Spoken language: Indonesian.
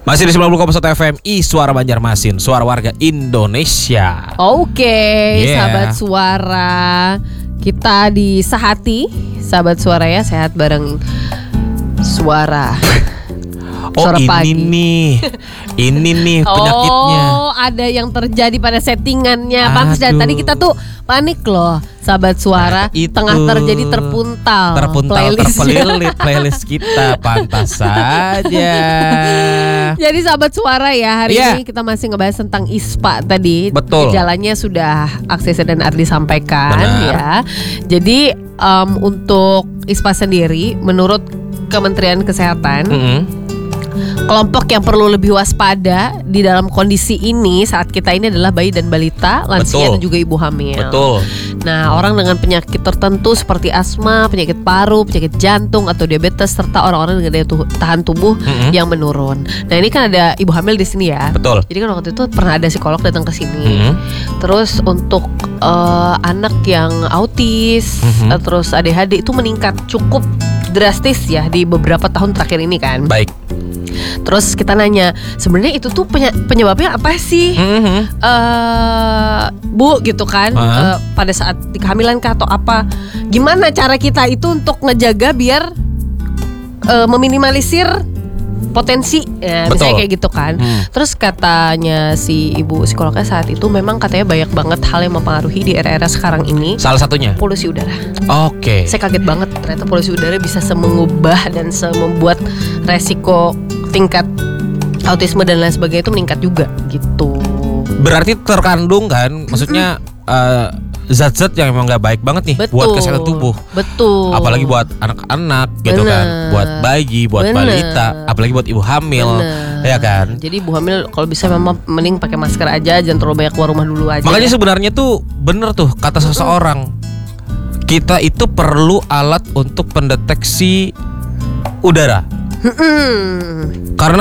Masih di 90,1 FMI Suara Banjarmasin, suara warga Indonesia. Oke, sahabat suara, kita disehati, sahabat suara ya, sehat bareng suara. Oh Suara pagi. ini nih penyakitnya. Oh, ada yang terjadi pada settingannya. Pantes dari tadi kita tuh panik loh, sahabat suara. Itu. Tengah terjadi terpuntal terpelilit playlist kita. Pantas saja. Jadi sahabat suara ya, hari ini kita masih ngebahas tentang ISPA tadi. Betul. Gejalanya sudah Aksesa dan Ardi sampaikan. Benar. Ya. Jadi untuk ISPA sendiri, menurut Kementerian Kesehatan, kelompok yang perlu lebih waspada di dalam kondisi ini saat kita ini adalah bayi dan balita, lansia dan juga ibu hamil. Betul. Nah, orang dengan penyakit tertentu seperti asma, penyakit paru, penyakit jantung atau diabetes, serta orang-orang dengan daya tahan tubuh yang menurun. Nah, ini kan ada ibu hamil di sini ya. Betul. Jadi kan waktu itu pernah ada psikolog datang ke sini. Terus untuk anak yang autis, terus ADHD itu meningkat cukup drastis ya di beberapa tahun terakhir ini kan. Baik. Terus kita nanya, sebenarnya itu tuh penyebabnya apa sih, Bu gitu kan, pada saat di kehamilan kah atau apa? Gimana cara kita itu untuk ngejaga biar meminimalisir potensi, ya, misalnya kayak gitu kan. Terus katanya si ibu psikolognya saat itu memang katanya banyak banget hal yang mempengaruhi di era-era sekarang ini. Salah satunya Polusi udara. Oke. Saya kaget banget ternyata polusi udara bisa semengubah dan membuat resiko tingkat autisme dan lain sebagainya itu meningkat juga gitu. Berarti terkandung kan, maksudnya zat-zat yang emang gak baik banget nih. Betul. Buat kesehatan tubuh. Betul. Apalagi buat anak-anak gitu kan, buat bayi, buat balita, apalagi buat ibu hamil. Ya kan. Jadi ibu hamil kalau bisa memang mending pakai masker aja, jangan terlalu banyak keluar rumah dulu aja. Makanya sebenarnya tuh bener tuh kata seseorang, kita itu perlu alat untuk pendeteksi udara. Karena